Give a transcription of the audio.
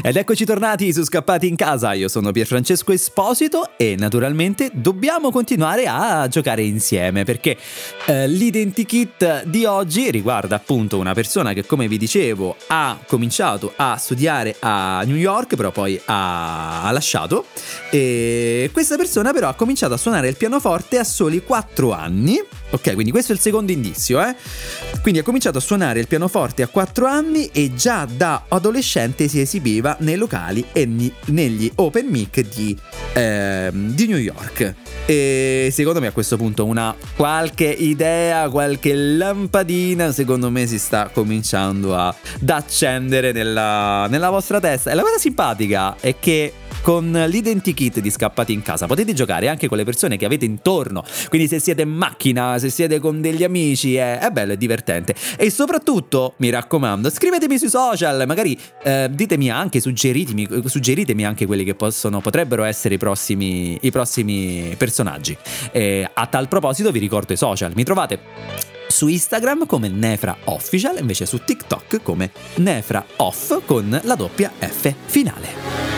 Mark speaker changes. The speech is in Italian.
Speaker 1: Ed eccoci tornati su Scappati in Casa, io sono Pierfrancesco Esposito e naturalmente dobbiamo continuare a giocare insieme perché l'identikit di oggi riguarda appunto una persona che, come vi dicevo, ha cominciato a studiare a New York, però poi ha lasciato, e questa persona però ha cominciato a suonare il pianoforte a soli 4 anni. Ok, quindi questo è il secondo indizio, Quindi ha cominciato a suonare il pianoforte a 4 anni e già da adolescente si esibiva nei locali e negli open mic di New York. E secondo me a questo punto una qualche idea, qualche lampadina, secondo me si sta cominciando ad accendere nella vostra testa. E la cosa simpatica è che con l'identikit di Scappati in Casa potete giocare anche con le persone che avete intorno, quindi se siete in macchina, se siete con degli amici, è bello, è divertente. E soprattutto, mi raccomando, scrivetemi sui social, magari ditemi anche, suggeritemi anche quelli che potrebbero essere i prossimi personaggi. A tal proposito vi ricordo i social, mi trovate su Instagram come Nefra Official, invece su TikTok come Nefra Off con la doppia F finale.